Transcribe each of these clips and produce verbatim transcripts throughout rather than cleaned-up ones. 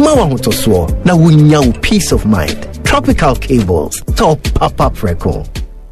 Mawa Hotoswo, na wunya peace of mind. Tropical Cables, top pop-up record.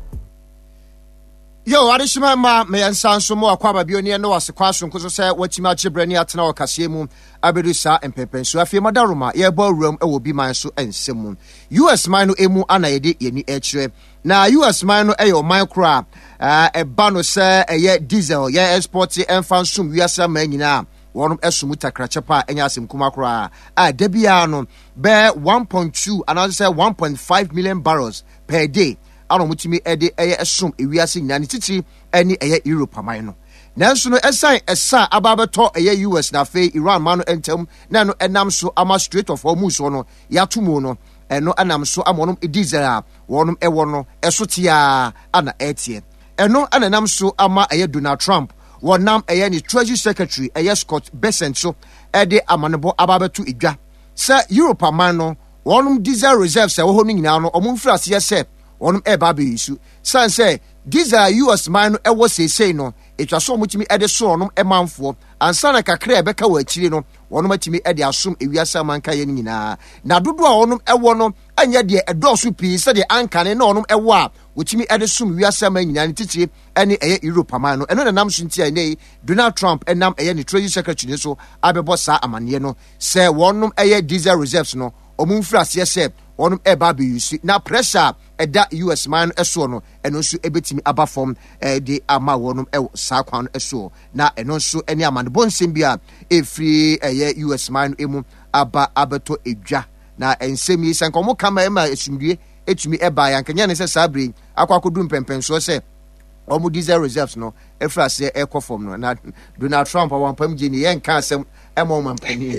Yo, adishima ma me ensanso mo akwaba bioni no wasekwaso nkoso se watima chibrani atena wakase mu abedu sa empepenso afie madaroma ye ballroom e wo bi man so ensemu U S man no emu ana yede yeni echire na U S man no e yo micro e ba no se e diesel ye export enfansum wiasa man nyina wonum esumu takrachepa enya asem kuma kra a debia no be one point two and I say one point five million barrels per day. Ano mutimi ede eye esum ewiase nyane titi eni eye Europe aman no nanso no esan esa ababeto eye U S na fe Iran man no entem na no enam so ama Strait of Hormuz no yatomu no eno anam so amonum diesel a wonum ewo no esotia ana etie eno ananam so ama eye Donald Trump wonam eye ni Treasury Secretary eye Scott Bessent so ede amanebo ababeto idwa sa Europe aman no wonum diesel reserves e wo ho nyina no omumfra se yese wonum e ba be yisu san say these are U S man no e wo say say no etwa so mutimi e de so wonum e manfo ansa na kakra e beka wa akire no wonum atimi e de asom ewiasa manka ye nyina na dodo a wonum e wo no anya de e do so pii se de ankane na wonum e wo a wotimi e de som wiasa man nyina ne titire ene eye Europe man no eno na nam so ntia nei Donald Trump enam eye ne Treasury Secretary so abebo sa amane no se wonum eye diesel reserves no omumfra se se wonum e ba be yusi na pressure eda U S man eso no eno so ebetimi aba form e de ama wonum e sa kwan eso na eno so eni amane bonsem bia efri eye U S man emu aba abeto edwa na ensemi sankomo kama ema esumdue etumi eba yankanya ne se sabre akwakodu mpempenso se omu diesel reserves no efra se e form no na Donald Trump awampam gini yen ka asem emo mampani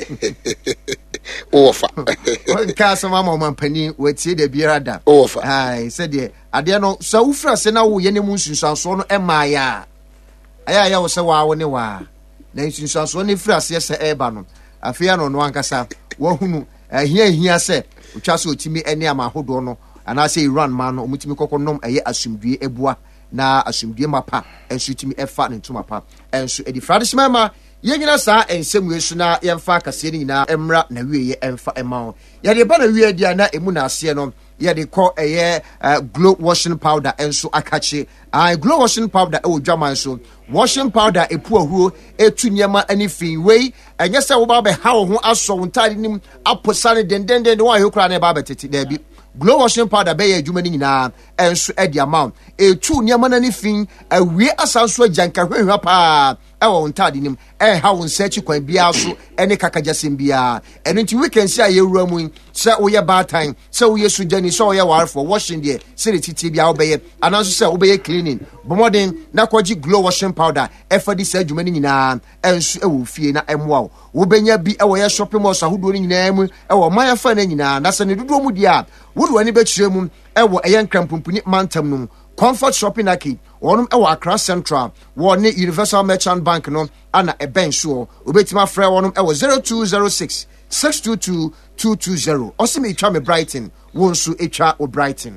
ofa ka asem amo mampani wetie de biara ofa ai se de ade no so ufra se na wo ye ne mu nsunsanso no ema ya aya ya wo se wa wo ne wa na nsunsanso ne fra se se eba no afia no no ankasa wo hunu ahia ahia se utwa se otimi ene amahodo no ana se Iran man no omutimi kokonom eye asumdue ebua na asumdue mapa enso timi efa ne ntoma pa enso edi fradishma ma yenyina sa ensemu esu na yemfa kase ni nyina emra na wieye emfa ema ya de ba na wieye dia na emu na ase no ya de call eye glow washing powder enso akache ai glow washing powder e odwaman so washing powder epu ahuo etu nyama ani fin wei enye se wo ba be ha wo ho aso wontade nim aposane dendenden de wa hekura na ba betete da bi glow washing powder be ye adwuma ni nyina enso e di amount etu nyama na ni fin awie asanso agyanka hwehwa pa e wo wontade nim e ha wo nsachi kwan bia so ene kakajasem bia eno nti weekend sia ye wura mu se wo ye bad time se wo ye sujani se wo ye war for washing there se titi bia wo be ye ananso se wo be ye cleaning bomodin na kwaji glow washing powder e fa di sa adwuma ni nyina enso e wo fie na emwa wo benya bi e wo ye shopping mall sahudo ni nyina mu e wo man fa na nyina na se ne dodo mu dia wodo ani be kire mu e wo eye nkrampumpuni mantam no Comfort Shopping Aki wonum e wo Accra Central wo ne Universal Merchant Bank no ana e ben so obetima frɛ wonum e wo zero two zero six six two two two two zero osime etwa me Brighton wonsu etwa o Brighton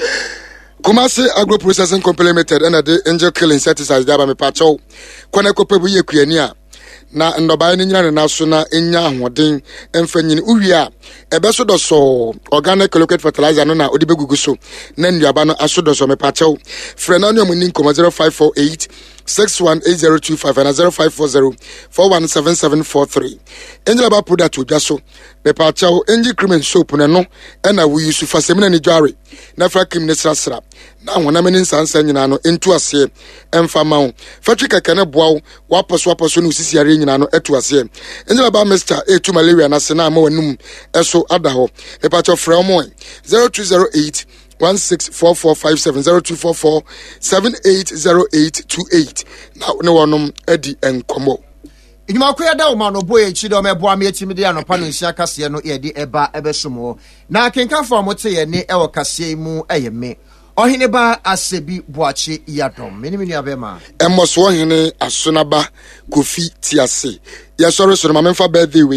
Kumasi Agro Processing Company Limited and the Angel Killing Insecticides daba me pacho kwana kopebu ye kuani a na ndobaye ni nyina na so na enya ahoden emfanyini uwia ebeso do so organic liquid fertilizer no na odibegugu so na nduaba no aso do so me pacho frena no muni nkoma zero five four eight six one eight zero two five and zero five four zero four one seven seven four three Angel ba product odwa so me pacho Angel cream and soap na no na we use for semina ni dware na fra cream ne srasra na wona meni nsansa nyina no entu ase emfa mawo fatri kaka ne boawo waposo waposo no usisiare nyina no etu ase Angel ba Mister etu malaria na se na ma wanum eso adaho me pacho fra mo zero two zero eight one six four four five seven zero two four four seven eight zero eight two eight now ne wonum edi enkomo Inyuma koya da o ma no boye chi do mebo am yetimi de anopa no nsia kase no ye de eba ebesomo na kenka fo mo te ye ne e wo kase mu eye me ohene ba asebi boache yadom meni meni abema emmoso ohene asonaba kofi tiase ye soro soro ma memfa birthday